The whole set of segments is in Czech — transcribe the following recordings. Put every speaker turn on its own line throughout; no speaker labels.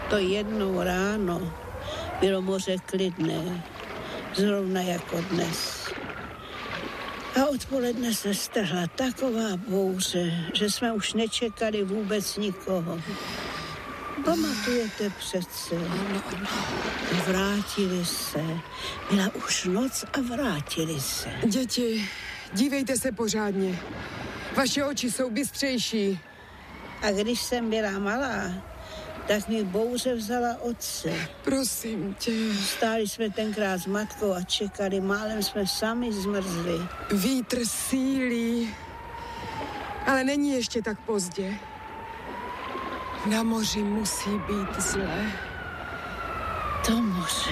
To jednou ráno bylo moře klidné, zrovna jako dnes. A odpoledne se strhla taková bouře, že jsme už nečekali vůbec nikoho. Pamatujete přece? Vrátili se. Byla už noc a vrátili se.
Děti, dívejte se pořádně. Vaše oči jsou bystřejší.
A když jsem byla malá, tak mi bouře vzala otce.
Prosím tě.
Stáli jsme tenkrát s matkou a čekali, málem jsme sami zmrzli.
Vítr sílí, ale není ještě tak pozdě. Na moři musí být zlé.
To moře.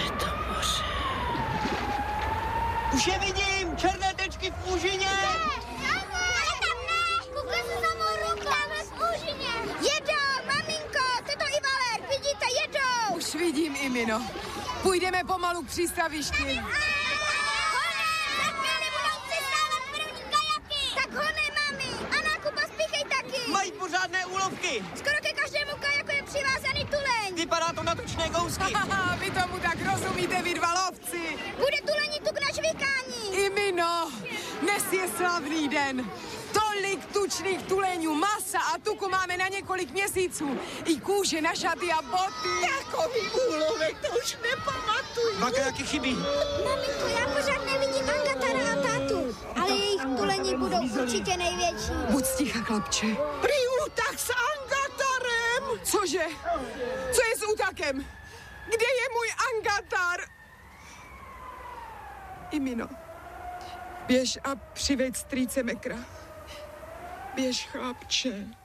Už je vidím, černé tečky v úžině.
Ale tam ne, koukej se za mou ruku, tamhle v úžině. Jedou, maminko, to i Valer, vidíte, jedou.
Už vidím, Imino. Půjdeme pomalu k přístavišti.
Tak honej, mami. Anna, Kuba, spíchej taky.
Mají pořádné úlovky.
Skoro ke každému kajaku je přivázaný tuleň.
Vypadá to na tučné kousky.
Haha, vy tomu tak rozumíte, vy dva lovci.
Bude tulení tuk na žvýkání.
Imino, dnes je slavný den. Tolik tučných tuleňů, masa a tuku máme na několik měsíců. I kůže na šaty a boty.
Takový úlovek, to už nepamatuju. Dva kajaky chybí.
Maminko, já pořád nevidím Angatara a tátu. Ale jejich tulení budou určitě největší.
Buď sticha, chlapče.
Prý útah s Angatarem.
Cože? Co je s útakem? Kde je můj Angatar? Imino, běž a přiveď strýce Mekra. Běž, chlapče.